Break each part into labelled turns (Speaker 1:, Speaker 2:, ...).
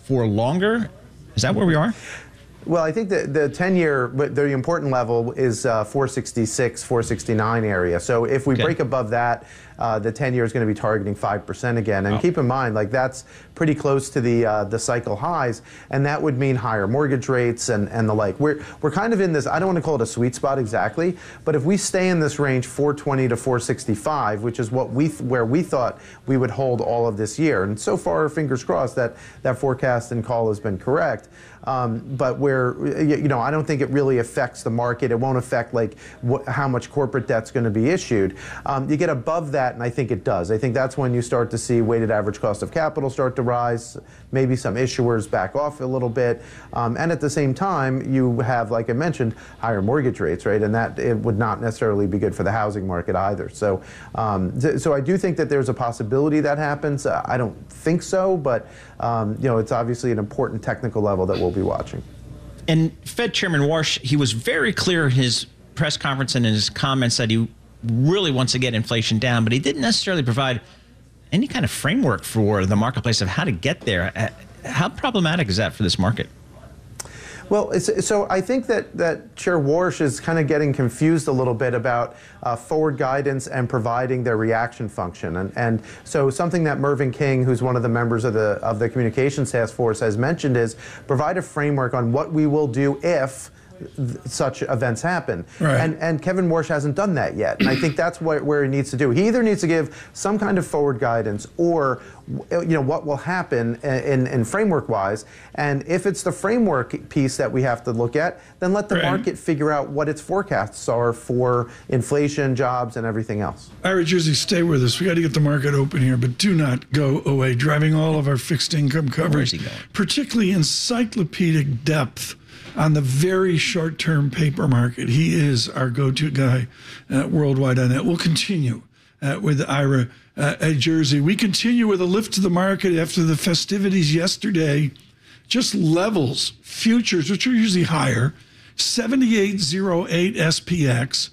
Speaker 1: for longer? Is that where we are?
Speaker 2: Well, I think that the 10-year, but the important level is 466, 469 area. So if we break above that, the 10-year is going to be targeting 5% again. And keep in mind, like that's pretty close to the cycle highs, and that would mean higher mortgage rates and the like. We're kind of in this, I don't want to call it a sweet spot exactly, but if we stay in this range 420 to 465, which is what where we thought we would hold all of this year, and so far, fingers crossed that that forecast and call has been correct. But I don't think it really affects the market. It won't affect like how much corporate debt's going to be issued. You get above that, and I think it does. I think that's when you start to see weighted average cost of capital start to rise, maybe some issuers back off a little bit, and at the same time, you have, like I mentioned, higher mortgage rates, right? And that it would not necessarily be good for the housing market either. So, so I do think that there's a possibility that happens. I don't think so, but it's obviously an important technical level that we'll be watching.
Speaker 1: And Fed Chairman Warsh, he was very clear in his press conference and in his comments that he really wants to get inflation down, but he didn't necessarily provide any kind of framework for the marketplace of how to get there. How problematic is that for this market?
Speaker 2: Well, so I think that Chair Warsh is kind of getting confused a little bit about forward guidance and providing their reaction function. And so something that Mervyn King, who's one of the members of the Communications Task Force, has mentioned is provide a framework on what we will do if such events happen. Right. And Kevin Warsh hasn't done that yet. And I think that's where he needs to do. He either needs to give some kind of forward guidance or what will happen in framework-wise. And if it's the framework piece that we have to look at, then let the market figure out what its forecasts are for inflation, jobs, and everything else.
Speaker 3: Ira Jersey, stay with us. We got to get the market open here, but do not go away. Driving all of our fixed income coverage, particularly encyclopedic depth on the very short-term paper market. He is our go-to guy worldwide on that. We'll continue with Ira Jersey. We continue with a lift to the market after the festivities yesterday. Just levels, futures, which are usually higher, 78.08 SPX,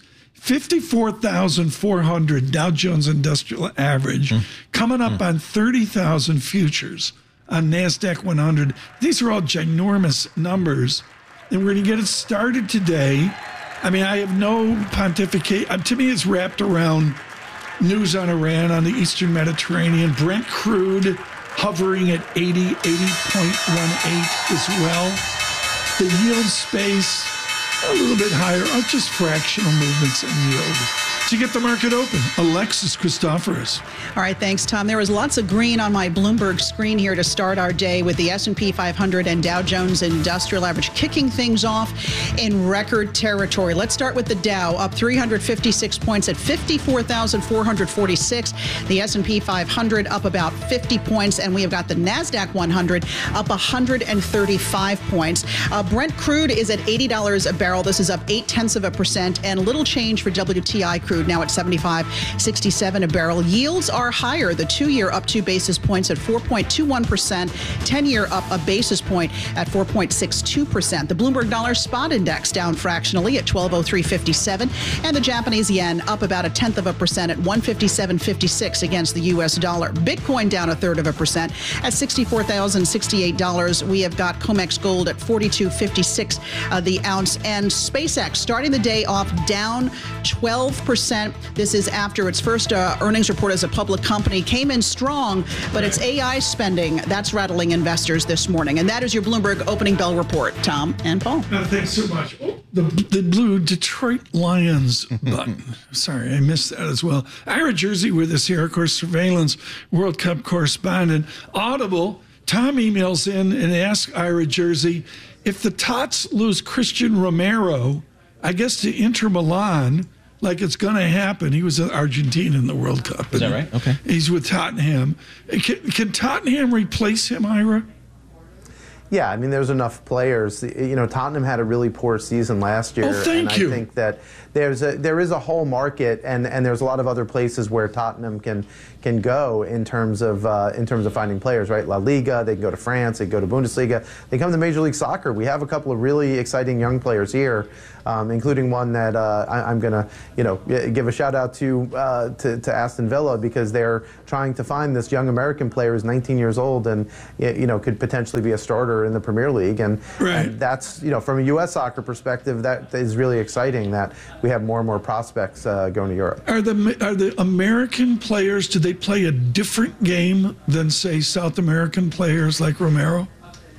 Speaker 3: 54,400 Dow Jones Industrial Average, coming up on 30,000 futures on NASDAQ 100. These are all ginormous numbers. And we're going to get it started today. I mean, I have no pontificate. To me, it's wrapped around news on Iran, on the Eastern Mediterranean. Brent crude hovering at 80.18 as well. The yield space a little bit higher, just fractional movements in yield. To get the market open, Alexis Christoforous.
Speaker 4: All right, thanks, Tom. There was lots of green on my Bloomberg screen here to start our day with the S&P 500 and Dow Jones Industrial Average kicking things off in record territory. Let's start with the Dow, up 356 points at 54,446. The S&P 500 up about 50 points, and we have got the NASDAQ 100 up 135 points. Brent crude is at $80 a barrel. This is up 0.8%, and little change for WTI crude, now at 75.67 a barrel. Yields are higher. The 2-year up 2 basis points at 4.21%. 10-year up a basis point at 4.62%. The Bloomberg Dollar Spot Index down fractionally at 1203.57, and the Japanese yen up about 0.1% at 157.56 against the U.S. dollar. Bitcoin down 0.3% at $64,068. We have got COMEX gold at 42.56 the ounce, and SpaceX starting the day off down 12%. This is after its first earnings report as a public company came in strong, but its AI spending, that's rattling investors this morning. And that is your Bloomberg opening bell report. Tom and Paul.
Speaker 3: Thanks so much. Oh, the blue Detroit Lions button. Sorry, I missed that as well. Ira Jersey with us here, of course, surveillance World Cup correspondent. Audible, Tom emails in and asks Ira Jersey, if the Tots lose Christian Romero, I guess to Inter Milan, like it's going to happen. He was in Argentina in the World Cup.
Speaker 1: Is that right? Okay.
Speaker 3: He's with Tottenham. Can Tottenham replace him, Ira?
Speaker 2: Yeah, I mean, there's enough players. Tottenham had a really poor season last year.
Speaker 3: Oh, thank you.
Speaker 2: I think that there is a whole market, and there's a lot of other places where Tottenham can go in terms of finding players, right? La Liga, they can go to France, they can go to Bundesliga, they come to Major League Soccer. We have a couple of really exciting young players here, including one that I'm going to give a shout out to Aston Villa, because they're trying to find this young American player who's 19 years old and could potentially be a starter in the Premier League, and that's from a U.S. soccer perspective, that is really exciting that we have more and more prospects going to Europe.
Speaker 3: Are the American players, do they play a different game than, say, South American players like Romero?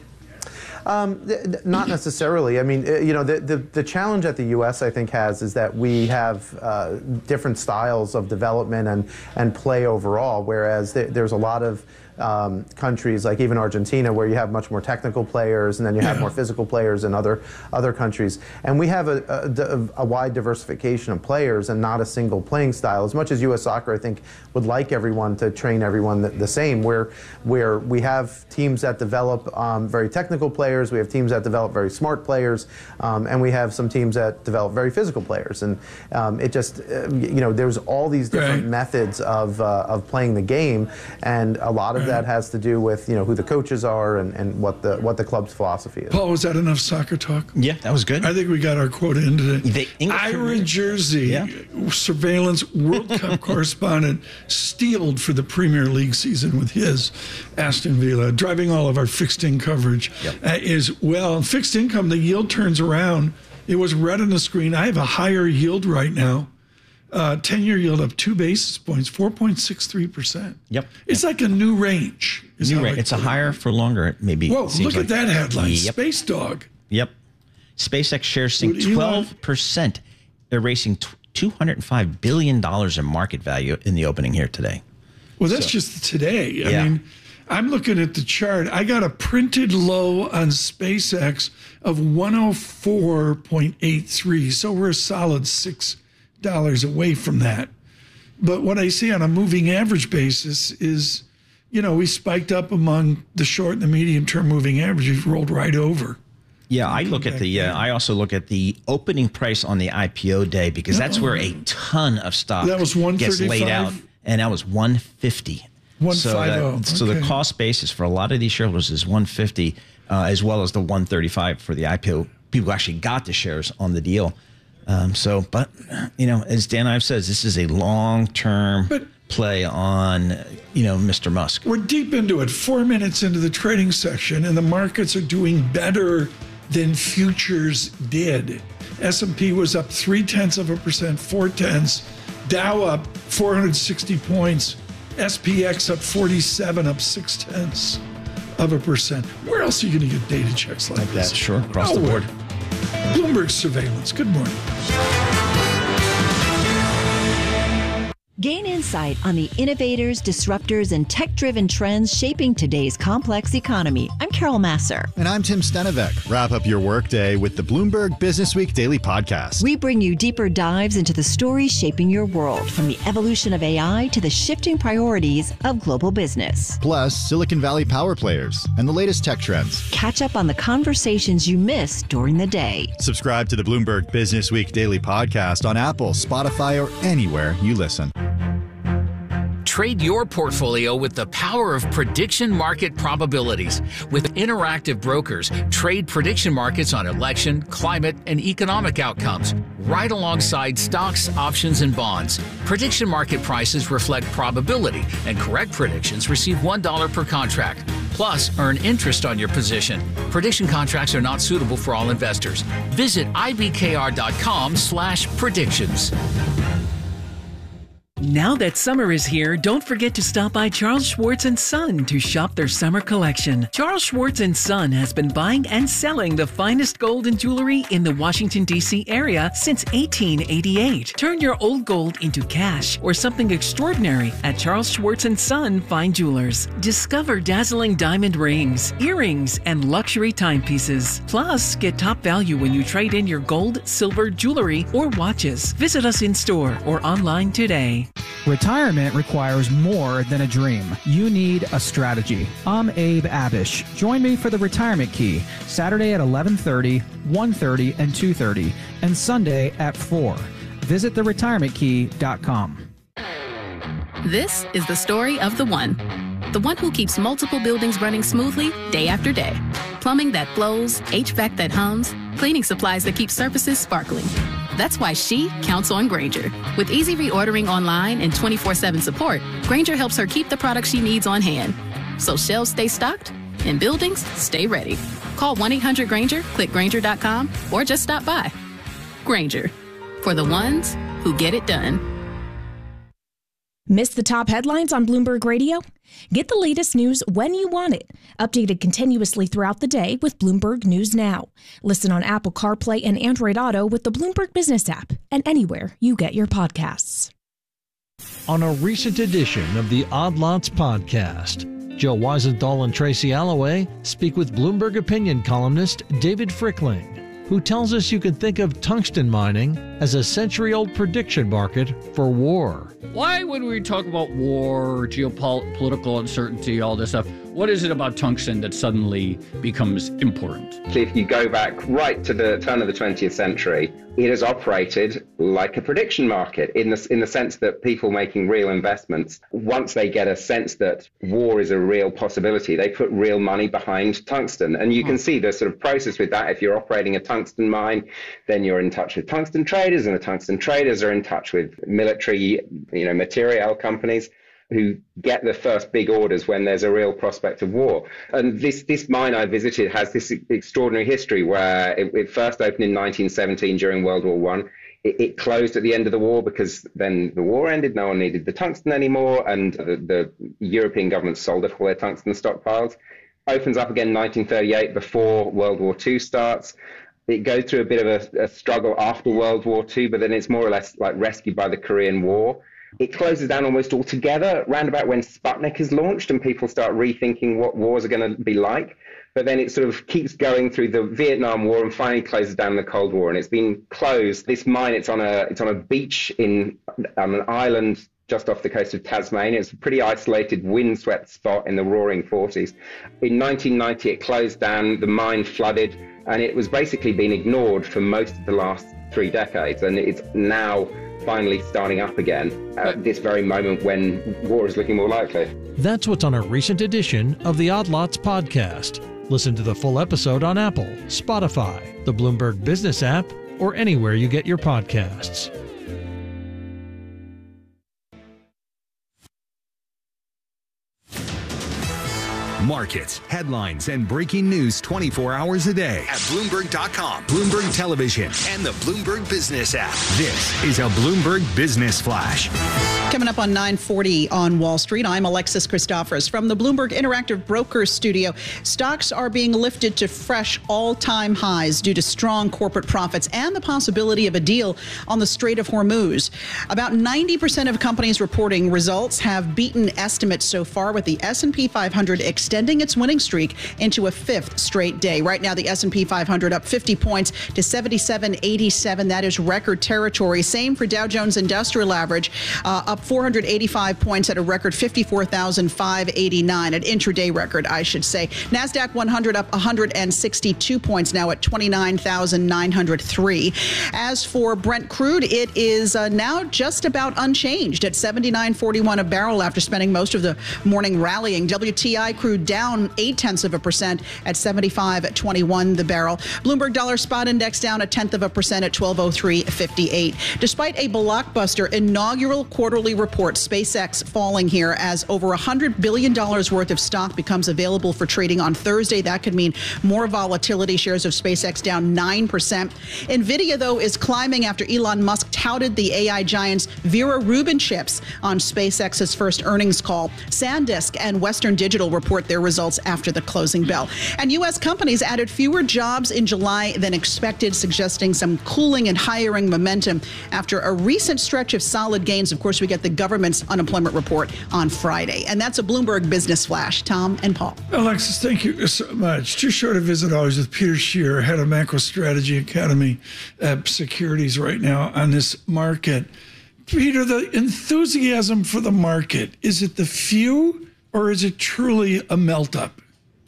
Speaker 2: Not necessarily. I mean, the challenge that the U.S. I think has is that we have different styles of development and play overall, whereas there's a lot of countries like even Argentina where you have much more technical players, and then you have more physical players in other countries, and we have a wide diversification of players and not a single playing style. As much as U.S. Soccer, I think, would like everyone to train everyone the same, where we have teams that develop very technical players, we have teams that develop very smart players, and we have some teams that develop very physical players, and it just there's all these different methods of playing the game, and a lot of that has to do with who the coaches are and what the club's philosophy is.
Speaker 3: Paul, was that enough soccer talk?
Speaker 1: Yeah, that was good.
Speaker 3: I think we got our quota in today. Ira Jersey, surveillance World Cup correspondent, steeled for the Premier League season with his Aston Villa, driving all of our fixed income coverage is, well, fixed income, the yield turns around. It was red on the screen. I have a higher yield right now. 10-year yield up 2 basis points, 4.63%.
Speaker 1: Yep.
Speaker 3: It's like a new range.
Speaker 1: New range. It's a higher for longer, maybe.
Speaker 3: Whoa, look at that headline. Space Dog.
Speaker 1: Yep. SpaceX shares sink 12%, erasing $205 billion in market value in the opening here today.
Speaker 3: Well, that's just today. I mean, I'm looking at the chart. I got a printed low on SpaceX of 104.83. So we're a solid $6 away from that. But what I see on a moving average basis is, we spiked up among the short and the medium term moving average. We've rolled right over.
Speaker 1: Yeah, I look at I also look at the opening price on the IPO day, because that's where a ton of stock gets laid out, and that was 150.
Speaker 3: 150.
Speaker 1: So the cost basis for a lot of these shareholders is 150, as well as the 135 for the IPO. People who actually got the shares on the deal. But as Dan Ives says, this is a long-term play on, Mr. Musk.
Speaker 3: We're deep into it, 4 minutes into the trading section, and the markets are doing better than futures did. S&P was up 0.3%, 0.4. Dow up 460 points. SPX up 47, up 0.6%. Where else are you going to get data checks like this?
Speaker 1: That, sure, across the board.
Speaker 3: Bloomberg Surveillance. Good morning.
Speaker 5: Gain insight on the innovators, disruptors, and tech-driven trends shaping today's complex economy. I'm Carol Masser.
Speaker 6: And I'm Tim Stenevec. Wrap up your workday with the Bloomberg Businessweek Daily Podcast.
Speaker 5: We bring you deeper dives into the stories shaping your world, from the evolution of AI to the shifting priorities of global business.
Speaker 6: Plus, Silicon Valley power players and the latest tech trends.
Speaker 5: Catch up on the conversations you missed during the day.
Speaker 6: Subscribe to the Bloomberg Businessweek Daily Podcast on Apple, Spotify, or anywhere you listen.
Speaker 7: Trade your portfolio with the power of prediction market probabilities. With Interactive Brokers, trade prediction markets on election, climate, and economic outcomes, right alongside stocks, options, and bonds. Prediction market prices reflect probability, and correct predictions receive $1 per contract. Plus, earn interest on your position. Prediction contracts are not suitable for all investors. Visit ibkr.com/predictions.
Speaker 8: Now that summer is here, don't forget to stop by Charles Schwartz & Son to shop their summer collection. Charles Schwartz & Son has been buying and selling the finest gold and jewelry in the Washington, D.C. area since 1888. Turn your old gold into cash or something extraordinary at Charles Schwartz & Son Fine Jewelers. Discover dazzling diamond rings, earrings, and luxury timepieces. Plus, get top value when you trade in your gold, silver, jewelry, or watches. Visit us in store or online today.
Speaker 9: Retirement requires more than a dream. You need a strategy. I'm Abe Abish. Join me for the Retirement Key, Saturday at 11:30, 1:30, and 2:30, and Sunday at 4. Visit theretirementkey.com.
Speaker 10: This is the story of the one who keeps multiple buildings running smoothly day after day. Plumbing that flows, HVAC that hums, cleaning supplies that keep surfaces sparkling. That's why she counts on Grainger. With easy reordering online and 24/7 support, Grainger helps her keep the products she needs on hand. So shelves stay stocked and buildings stay ready. Call 1-800-GRAINGER, click Grainger.com, or just stop by. Grainger, for the ones who get it done.
Speaker 11: Miss the top headlines on Bloomberg Radio? Get the latest news when you want it, updated continuously throughout the day with Bloomberg News Now. Listen on Apple CarPlay and Android Auto with the Bloomberg Business app and anywhere you get your podcasts.
Speaker 12: On a recent edition of the Odd Lots podcast, Joe Weisenthal and Tracy Alloway speak with Bloomberg opinion columnist David Frickling, who tells us you can think of tungsten mining as a century-old prediction market for war.
Speaker 13: Why would we talk about war, geopolitical uncertainty, all this stuff? What is it about tungsten that suddenly becomes important?
Speaker 14: If you go back right to the turn of the 20th century, it has operated like a prediction market in the sense that people making real investments, once they get a sense that war is a real possibility, they put real money behind tungsten. And you can see the sort of process with that. If you're operating a tungsten mine, then you're in touch with tungsten traders, and the tungsten traders are in touch with military, material companies who get the first big orders when there's a real prospect of war. And this mine I visited has this extraordinary history where it first opened in 1917 during World War I. It closed at the end of the war because then the war ended, no one needed the tungsten anymore, and the European governments sold off all their tungsten stockpiles. Opens up again in 1938 before World War II starts. It goes through a bit of a struggle after World War II, but then it's more or less like rescued by the Korean War. It closes down almost altogether round about when Sputnik is launched and people start rethinking what wars are going to be like. But then it sort of keeps going through the Vietnam War and finally closes down the Cold War. And it's been closed. This mine, it's on a beach on an island just off the coast of Tasmania. It's a pretty isolated, windswept spot in the roaring 40s. In 1990, it closed down, the mine flooded, and it was basically been ignored for most of the last 3 decades. And it's now finally starting up again at this very moment when war is looking more likely.
Speaker 12: That's what's on a recent edition of the Odd Lots podcast. Listen to the full episode on Apple, Spotify, the Bloomberg Business app, or anywhere you get your podcasts.
Speaker 15: Markets, headlines, and breaking news 24 hours a day at Bloomberg.com, Bloomberg Television, and the Bloomberg Business app. This is a Bloomberg Business Flash.
Speaker 4: Coming up on 9:40 on Wall Street, I'm Alexis Christophorous from the Bloomberg Interactive Brokers studio. Stocks are being lifted to fresh all-time highs due to strong corporate profits and the possibility of a deal on the Strait of Hormuz. About 90% of companies reporting results have beaten estimates so far, with the S&P 500 extending its winning streak into a 5th straight day. Right now, the S&P 500 up 50 points to 7787. That is record territory. Same for Dow Jones Industrial Average, up 485 points at a record 54,589, an intraday record, I should say. NASDAQ 100 up 162 points now at 29,903. As for Brent crude, it is now just about unchanged at $79.41 a barrel after spending most of the morning rallying. WTI crude down 0.8% at $75.21 the barrel. Bloomberg Dollar Spot Index down 0.1% at 1203.58. Despite a blockbuster inaugural quarterly report, SpaceX falling here as over $100 billion worth of stock becomes available for trading on Thursday. That could mean more volatility. Shares of SpaceX down 9%. NVIDIA, though, is climbing after Elon Musk touted the AI giant's Vera Rubin chips on SpaceX's first earnings call. SanDisk and Western Digital report their results after the closing bell. And U.S. companies added fewer jobs in July than expected, suggesting some cooling in hiring momentum after a recent stretch of solid gains. Of course, we get the government's unemployment report on Friday. And that's a Bloomberg Business Flash. Tom and Paul.
Speaker 3: Alexis, thank you so much. Too short a visit always with Peter Shearer, head of Macro Strategy Academy Securities right now on this market. Peter, the enthusiasm for the market, is it the few or is it truly a melt up?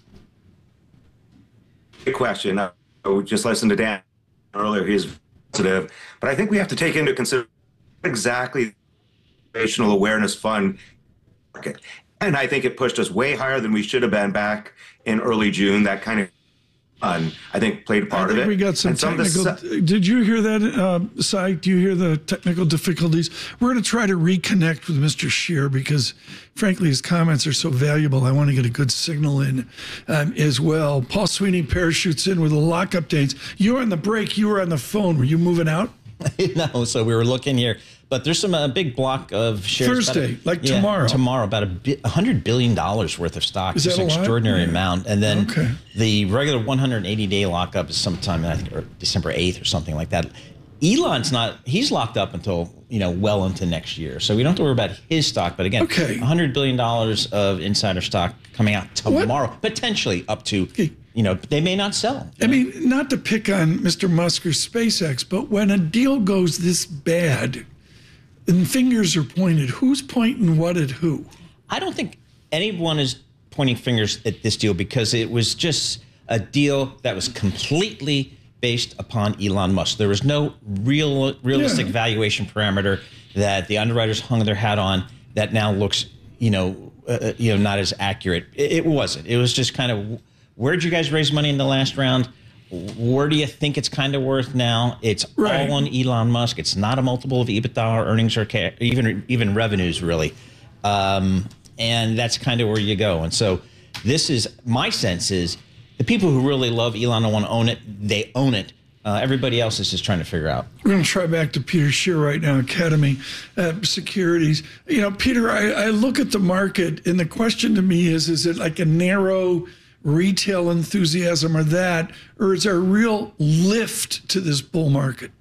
Speaker 16: Good question. I just listened to Dan earlier. He's positive, but I think we have to take into consideration exactly the Situational Awareness Fund market. And I think it pushed us way higher than we should have been back in early June. That kind of I think played a part of it.
Speaker 3: We got some technical. Did you hear that, Cy? Do you hear the technical difficulties? We're going to try to reconnect with Mr. Scheer because, frankly, his comments are so valuable. I want to get a good signal in as well. Paul Sweeney parachutes in with the lock updates. You were on the break. You were on the phone. Were you moving out?
Speaker 1: No, so we were looking here. But there's some big block of shares.
Speaker 3: Thursday, tomorrow.
Speaker 1: Tomorrow, about $100 billion worth of stock.
Speaker 3: Is that
Speaker 1: an extraordinary
Speaker 3: lot?
Speaker 1: amount. And then the regular 180-day lockup is sometime, I think, or December 8th or something like that. Elon's he's locked up until, well into next year. So we don't have to worry about his stock. But again, $100 billion of insider stock coming out tomorrow, potentially up to, they may not sell.
Speaker 3: I mean, not to pick on Mr. Musk or SpaceX, but when a deal goes this bad, and fingers are pointed, who's pointing what at who?
Speaker 1: I don't think anyone is pointing fingers at this deal because it was just a deal that was completely based upon Elon Musk. There was no realistic valuation parameter that the underwriters hung their hat on that now looks, not as accurate. It wasn't. It was just kind of, where'd you guys raise money in the last round? Where do you think it's kind of worth now? It's all on Elon Musk. It's not a multiple of EBITDA or earnings or even revenues, really. And that's kind of where you go. And so this is, my sense is, the people who really love Elon and want to own it, they own it. Everybody else is just trying to figure out.
Speaker 3: We're going to try back to Peter Scheer right now, Academy Securities. Peter, I look at the market, and the question to me is it like a narrow retail enthusiasm or is there a real lift to this bull market?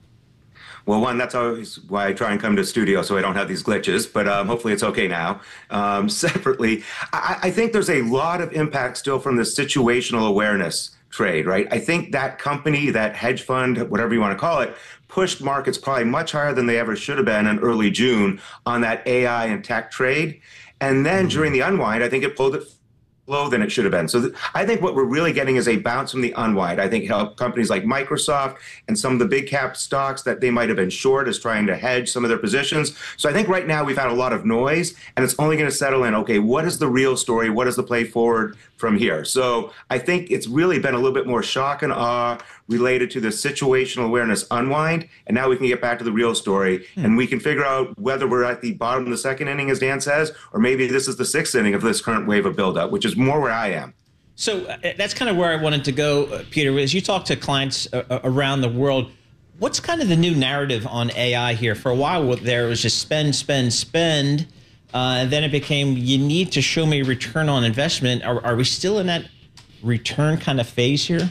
Speaker 16: Well, one, that's always why I try and come to the studio so I don't have these glitches, but hopefully it's okay now. Separately, I think there's a lot of impact still from the situational awareness trade, right? I think that company, that hedge fund, whatever you want to call it, pushed markets probably much higher than they ever should have been in early June on that AI and tech trade. And then during the unwind, I think it pulled it low than it should have been. So I think what we're really getting is a bounce from the unwind. I think companies like Microsoft and some of the big cap stocks that they might have been short is trying to hedge some of their positions. So I think right now we've had a lot of noise and it's only going to settle in, okay, what is the real story? What is the play forward from here? So I think it's really been a little bit more shock and awe related to the situational awareness unwind. And now we can get back to the real story and we can figure out whether we're at the bottom of the second inning, as Dan says, or maybe this is the sixth inning of this current wave of buildup, which is more where I am.
Speaker 1: So that's kind of where I wanted to go, Peter. As you talk to clients around the world, what's kind of the new narrative on AI here? For a while there was just spend, spend, spend. Then it became, you need to show me return on investment. Are we still in that return kind of phase here?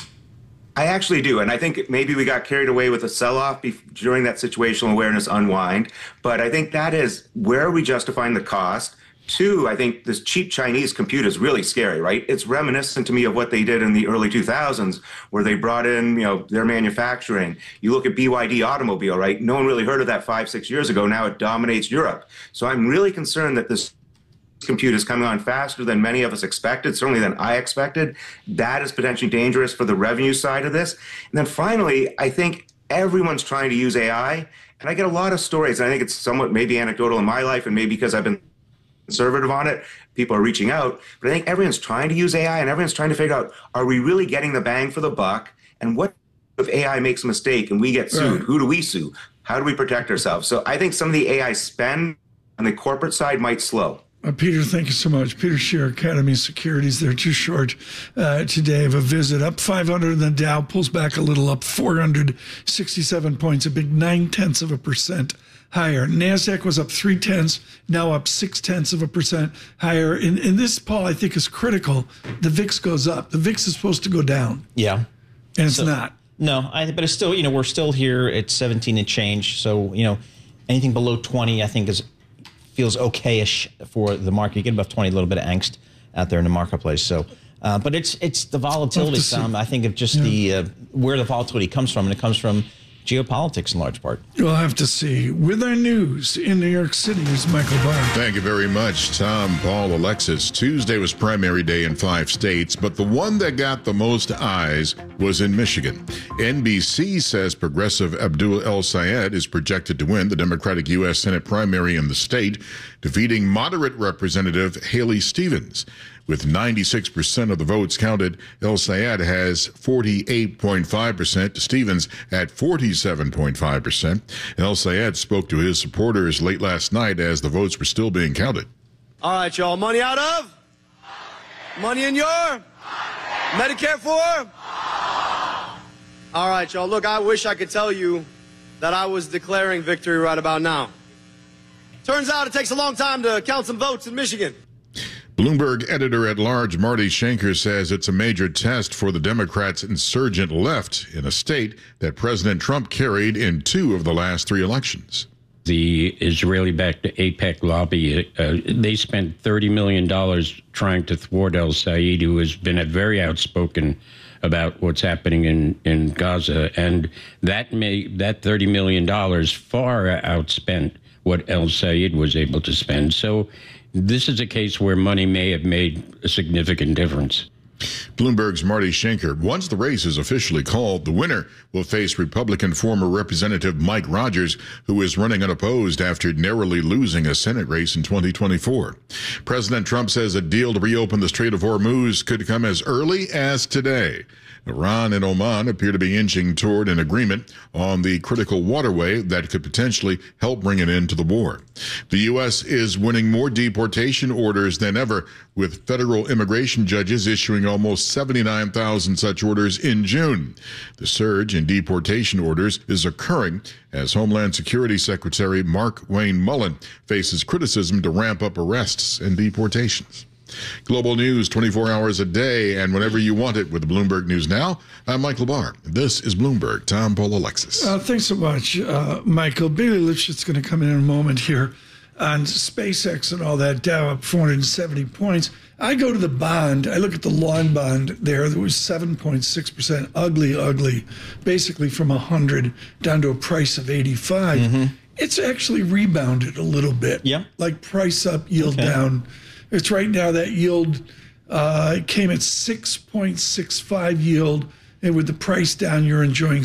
Speaker 16: I actually do. And I think maybe we got carried away with a sell-off during that situational awareness unwind. But I think that is where are we justifying the cost? Two, I think this cheap Chinese compute is really scary, right? It's reminiscent to me of what they did in the early 2000s, where they brought in, their manufacturing. You look at BYD Automobile, right? No one really heard of that 5-6 years ago. Now it dominates Europe. So I'm really concerned that this compute is coming on faster than many of us expected, certainly than I expected. That is potentially dangerous for the revenue side of this. And then finally, I think everyone's trying to use AI. And I get a lot of stories. And I think it's somewhat maybe anecdotal in my life and maybe because I've been conservative on it, people are reaching out. But I think everyone's trying to use AI and everyone's trying to figure out, are we really getting the bang for the buck? And what if AI makes a mistake and we get sued? Right. Who do we sue? How do we protect ourselves? So I think some of the AI spend on the corporate side might slow.
Speaker 3: Peter, thank you so much. Peter Scheer, Academy Securities. They're too short today of a visit. Up 500 and the Dow pulls back a little, up 467 points, a big 0.9% higher. NASDAQ was up 0.3, now up 0.6% higher. And this, Paul, I think is critical. The VIX goes up. The VIX is supposed to go down.
Speaker 1: Yeah.
Speaker 3: And it's not.
Speaker 1: No, but it's still, we're still here at 17 and change. So, anything below 20, I think feels okay-ish for the market. You get above 20, a little bit of angst out there in the marketplace. So, but it's the volatility. I think of just the where the volatility comes from, and it comes from geopolitics in large part.
Speaker 3: We'll have to see. With our news in New York City is Michael Barr.
Speaker 17: Thank you very much, Tom, Paul, Alexis. Tuesday was primary day in 5 states, but the one that got the most eyes was in Michigan. NBC says progressive Abdul El-Sayed is projected to win the Democratic U.S. Senate primary in the state, defeating moderate Representative Haley Stevens. With 96% of the votes counted, El-Sayed has 48.5% to Stevens at 47.5%. El-Sayed spoke to his supporters late last night as the votes were still being counted.
Speaker 18: All right, y'all. Money out of? Money in your? Medicare for? All right, y'all. Look, I wish I could tell you that I was declaring victory right about now. Turns out it takes a long time to count some votes in Michigan.
Speaker 17: Bloomberg editor-at-large Marty Schenker says it's a major test for the Democrats' insurgent left in a state that President Trump carried in 2 of the last 3 elections.
Speaker 19: The Israeli-backed AIPAC lobby, they spent $30 million trying to thwart El-Sayed, who has been very outspoken about what's happening in Gaza. And that $30 million far outspent what El-Sayed was able to spend. So this is a case where money may have made a significant difference.
Speaker 17: Bloomberg's Marty Schenker. Once the race is officially called, the winner will face Republican former Representative Mike Rogers, who is running unopposed after narrowly losing a Senate race in 2024. President Trump says a deal to reopen the Strait of Hormuz could come as early as today. Iran and Oman appear to be inching toward an agreement on the critical waterway that could potentially help bring an end to the war. The U.S. is winning more deportation orders than ever, with federal immigration judges issuing almost 79,000 such orders in June. The surge in deportation orders is occurring as Homeland Security Secretary Mark Wayne Mullen faces criticism to ramp up arrests and deportations. Global news 24 hours a day and whenever you want it with Bloomberg News Now. I'm Michael Barr. This is Bloomberg. Tom, Paul, Alexis.
Speaker 3: Thanks so much, Michael. Bailey Lipschitz going to come in a moment here on SpaceX and all that, Dow up 470 points. I go to the bond. I look at the long bond there. There was 7.6%. Ugly, basically from 100 down to a price of 85. Mm-hmm. It's actually rebounded a little bit.
Speaker 1: Yeah.
Speaker 3: Like price up, yield down. It's right now that yield came at 6.65 yield, and with the price down, you're enjoying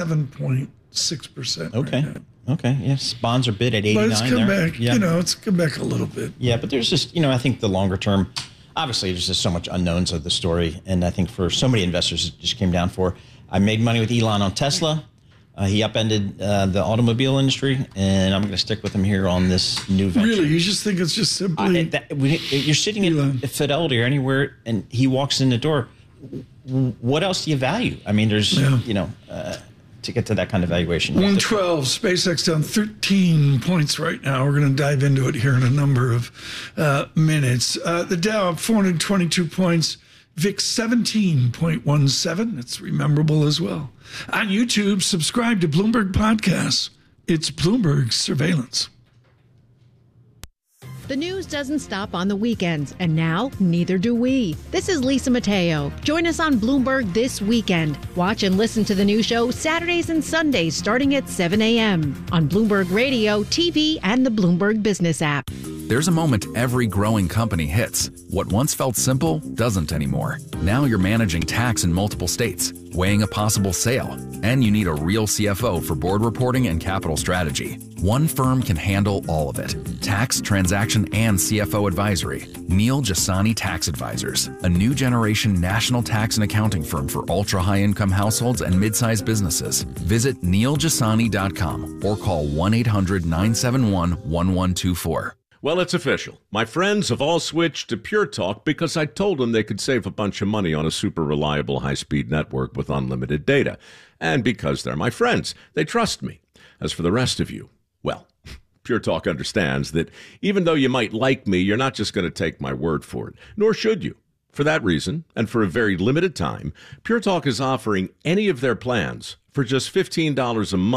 Speaker 3: 7.6%.
Speaker 1: Okay. Right now. Okay. Yes. Bonds are bid at 89.
Speaker 3: But it's come back. Yeah. It's come back a little bit.
Speaker 1: Yeah, but there's just I think the longer term, obviously, there's just so much unknowns of the story, and I think for so many investors, it just came down for. I made money with Elon on Tesla. He upended the automobile industry, and I'm going to stick with him here on this new venture.
Speaker 3: Really? You just think it's just simply...
Speaker 1: you're sitting at Fidelity or anywhere, and he walks in the door. What else do you value? I mean, there's, to get to that kind of valuation.
Speaker 3: 112, SpaceX down 13 points right now. We're going to dive into it here in a number of minutes. The Dow up 422 points. VIX 17.17. It's rememberable as well. On YouTube, subscribe to Bloomberg Podcasts. It's Bloomberg Surveillance.
Speaker 20: The news doesn't stop on the weekends, and now neither do we. This is Lisa Mateo. Join us on Bloomberg this weekend. Watch and listen to the new show Saturdays and Sundays starting at 7 a.m. on Bloomberg Radio, TV, and the Bloomberg Business app.
Speaker 21: There's a moment every growing company hits. What once felt simple doesn't anymore. Now you're managing tax in multiple states, weighing a possible sale, and you need a real CFO for board reporting and capital strategy. One firm can handle all of it. Tax, transaction, and CFO advisory. Neil Jasani Tax Advisors, a new generation national tax and accounting firm for ultra-high income households and mid-sized businesses. Visit neiljasani.com or call 1-800-971-1124.
Speaker 22: Well, it's official. My friends have all switched to Pure Talk because I told them they could save a bunch of money on a super reliable high-speed network with unlimited data. And because they're my friends, they trust me. As for the rest of you, well, Pure Talk understands that even though you might like me, you're not just going to take my word for it, nor should you. For that reason, and for a very limited time, Pure Talk is offering any of their plans for just $15 a month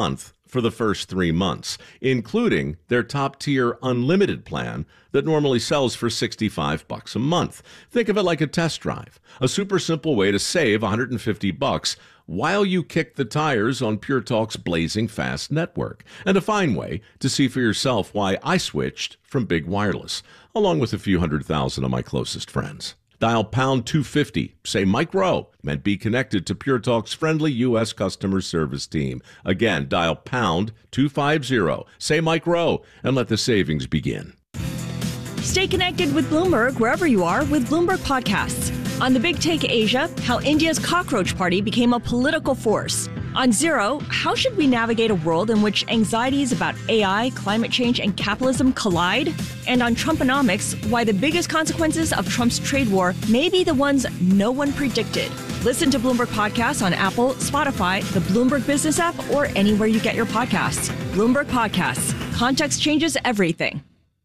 Speaker 22: for the first 3 months, including their top-tier unlimited plan that normally sells for $65 a month. Think of it like a test drive, a super simple way to save $150 while you kick the tires on Pure Talk's blazing fast network, and a fine way to see for yourself why I switched from big wireless, along with a few 100,000 of my closest friends. Dial pound 250, say Mike Rowe, and be connected to Pure Talk's friendly U.S. customer service team. Again, dial pound 250, say Mike Rowe, and let the savings begin.
Speaker 2: Stay connected with Bloomberg wherever you are with Bloomberg Podcasts. On The Big Take Asia, how India's cockroach party became a political force. On Zero, how should we navigate a world in which anxieties about AI, climate change, and capitalism collide? And on Trumponomics, why the biggest consequences of Trump's trade war may be the ones no one predicted. Listen to Bloomberg Podcasts on Apple, Spotify, the Bloomberg Business app, or anywhere you get your podcasts. Bloomberg Podcasts. Context changes everything.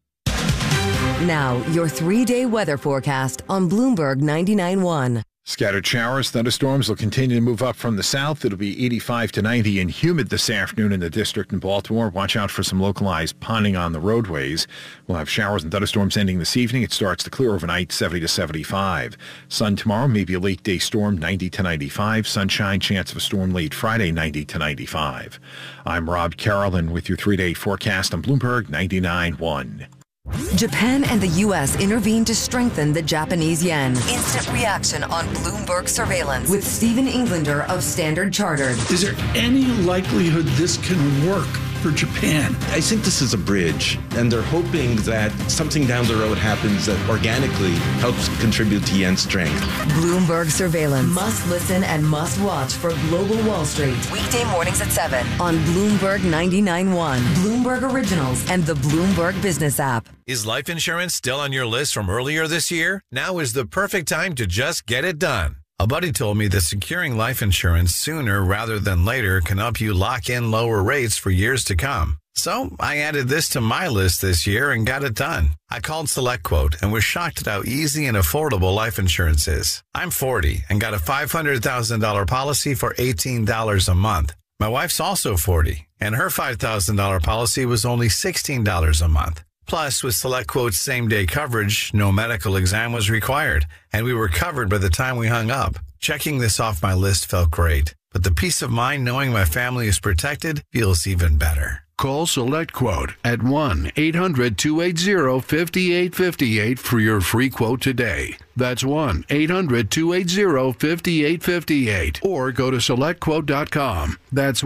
Speaker 5: Now, your 3-day weather forecast on Bloomberg 99.1.
Speaker 23: Scattered showers, thunderstorms will continue to move up from the south. It'll be 85 to 90 and humid this afternoon in the district in Baltimore. Watch out for some localized ponding on the roadways. We'll have showers and thunderstorms ending this evening. It starts to clear overnight, 70 to 75. Sun tomorrow, maybe a late day storm, 90 to 95. Sunshine, chance of a storm late Friday, 90 to 95. I'm Rob Carolyn with your 3-day forecast on Bloomberg 99.1.
Speaker 5: Japan and the U.S. intervened to strengthen the Japanese yen. Instant reaction on Bloomberg surveillance with Stephen Englander of Standard Chartered.
Speaker 3: Is there any likelihood this can work for Japan?
Speaker 24: I think this is a bridge, and they're hoping that something down the road happens that organically helps contribute to yen's strength.
Speaker 5: Bloomberg surveillance. Must listen and must watch for Global Wall Street. Weekday mornings at 7 on Bloomberg 99.1, Bloomberg Originals, and the Bloomberg Business app.
Speaker 25: Is life insurance still on your list from earlier this year? Now is the perfect time to just get it done. A buddy told me that securing life insurance sooner rather than later can help you lock in lower rates for years to come. So I added this to my list this year and got it done. I called SelectQuote and was shocked at how easy and affordable life insurance is. I'm 40 and got a $500,000 policy for $18 a month. My wife's also 40 and her $5,000 policy was only $16 a month. Plus, with SelectQuote's same-day coverage, no medical exam was required, and we were covered by the time we hung up. Checking this off my list felt great, but the peace of mind knowing my family is protected feels even better.
Speaker 26: Call SelectQuote at 1-800-280-5858 for your free quote today. That's 1-800-280-5858. Or go to SelectQuote.com. That's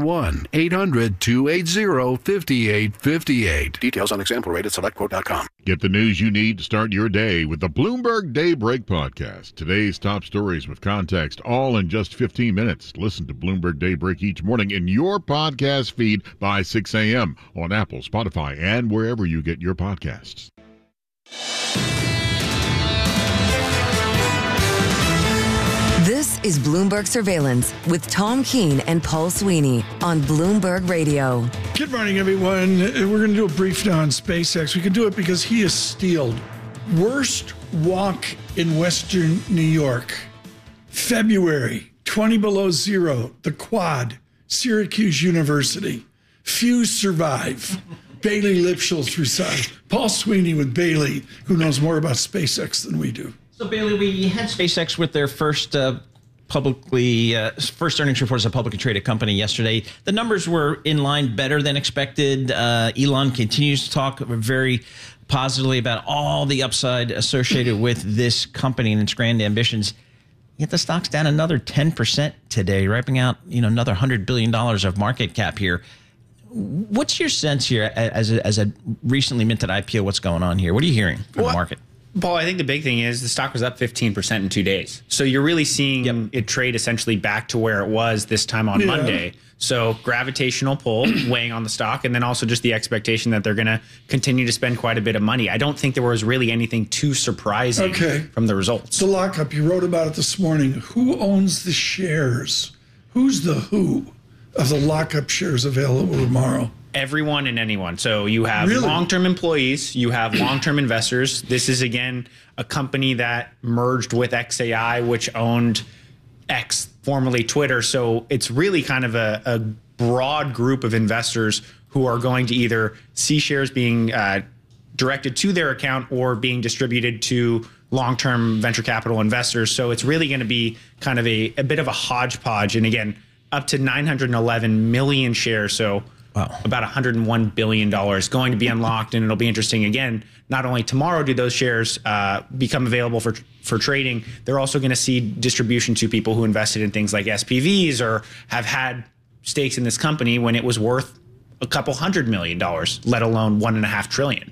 Speaker 26: 1-800-280-5858. Details on example rate at SelectQuote.com.
Speaker 17: Get the news you need to start your day with the Bloomberg Daybreak Podcast. Today's top stories with context, all in just 15 minutes. Listen to Bloomberg Daybreak each morning in your podcast feed by 6 a.m. on Apple, Spotify, and wherever you get your podcasts.
Speaker 5: This is Bloomberg Surveillance with Tom Keene and Paul Sweeney on Bloomberg Radio.
Speaker 3: Good morning, everyone. We're going to do a brief now on SpaceX. We can do it because he is steeled. Worst walk in Western New York. February, 20 below zero, the Quad, Syracuse University. Few survive. Bailey Lipschultz resigned. Paul Sweeney with Bailey, who knows more about SpaceX than we do.
Speaker 1: So, Bailey, we had SpaceX with their first first earnings report as a publicly traded company yesterday. The numbers were in line, better than expected. Elon continues to talk very positively about all the upside associated with this company and its grand ambitions. Yet the stock's down another 10% today, wiping out another $100 billion of market cap here. What's your sense here as a recently minted IPO? What's going on here? What are you hearing from the market?
Speaker 27: Paul, I think the big thing is the stock was up 15% in 2 days. So you're really seeing it trade essentially back to where it was this time on Monday. So gravitational pull weighing on the stock, and then also just the expectation that they're going to continue to spend quite a bit of money. I don't think there was really anything too surprising from the results.
Speaker 3: The lockup, you wrote about it this morning. Who owns the shares? Who's the who of the lockup shares available tomorrow?
Speaker 27: Everyone and anyone. So you have long-term employees, you have long-term investors. This is, again, a company that merged with XAI, which owned X, formerly Twitter. So it's really kind of a broad group of investors who are going to either see shares being directed to their account or being distributed to long-term venture capital investors. So it's really going to be kind of a bit of a hodgepodge. And again, up to 911 million shares. So about $101 billion going to be unlocked. And it'll be interesting. Again, not only tomorrow do those shares become available for trading, they're also going to see distribution to people who invested in things like SPVs or have had stakes in this company when it was worth a couple $100 million, let alone $1.5 trillion.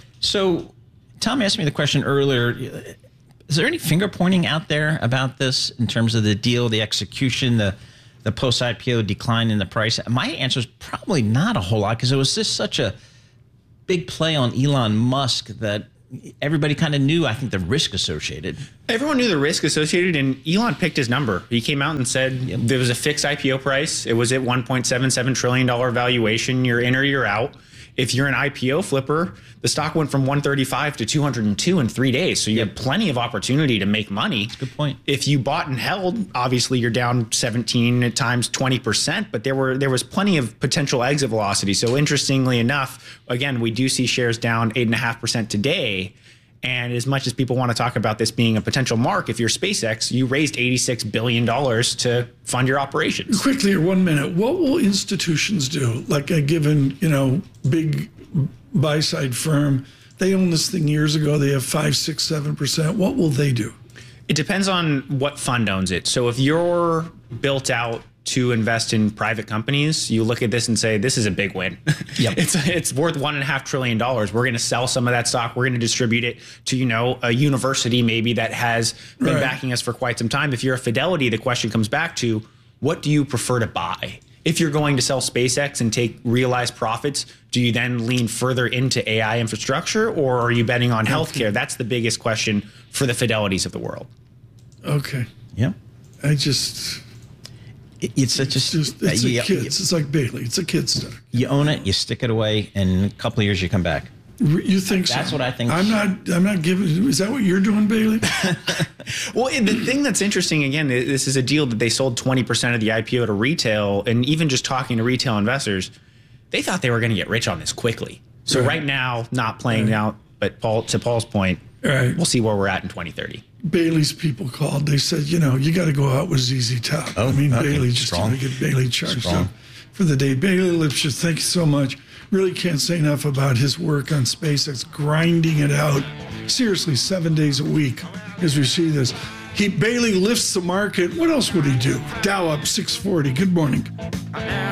Speaker 1: So Tom asked me the question earlier. Is there any finger pointing out there about this in terms of the deal, the execution, the post-IPO decline in the price? My answer is probably not a whole lot, because it was just such a big play on Elon Musk that everybody kind of knew, I think, the risk associated.
Speaker 27: Everyone knew the risk associated, and Elon picked his number. He came out and said there was a fixed IPO price. It was at $1.77 trillion valuation. You're in or you're out. If you're an IPO flipper, the stock went from 135 to 202 in 3 days. So you had plenty of opportunity to make money.
Speaker 1: Good point.
Speaker 27: If you bought and held, obviously you're down 17 at times 20%, but there was plenty of potential exit velocity. So interestingly enough, again, we do see shares down 8.5% today. And as much as people want to talk about this being a potential mark, if you're SpaceX, you raised $86 billion to fund your operations.
Speaker 3: Quickly, 1 minute. What will institutions do? Like a given, big buy-side firm, they owned this thing years ago. They have 5, 6, 7%. What will they do?
Speaker 27: It depends on what fund owns it. So if you're built out to invest in private companies, you look at this and say, this is a big win.
Speaker 1: Yep.
Speaker 27: It's worth $1.5 trillion. We're going to sell some of that stock. We're going to distribute it to, a university maybe that has been backing us for quite some time. If you're a Fidelity, the question comes back to, what do you prefer to buy? If you're going to sell SpaceX and take realized profits, do you then lean further into AI infrastructure, or are you betting on healthcare? That's the biggest question for the Fidelities of the world.
Speaker 3: Okay.
Speaker 1: Yeah.
Speaker 3: It's It's like Bailey. It's a kid's stock.
Speaker 1: You own it, you stick it away, and in a couple of years you come back.
Speaker 3: You think
Speaker 1: That's
Speaker 3: so?
Speaker 1: what I think.
Speaker 3: I'm not giving. Is that what you're doing, Bailey?
Speaker 27: Well, the thing that's interesting, again, this is a deal that they sold 20% of the IPO to retail, and even just talking to retail investors, they thought they were going to get rich on this quickly. So right now, not playing out, but to Paul's point, we'll see where we're at in 2030.
Speaker 3: Bailey's people called. They said, you got to go out with ZZ Top. Bailey just to get Bailey charged up for the day. Bailey Lipschitz, thank you so much. Really can't say enough about his work on SpaceX, grinding it out, seriously, 7 days a week as we see this. Bailey lifts the market. What else would he do? Dow up 640. Good morning.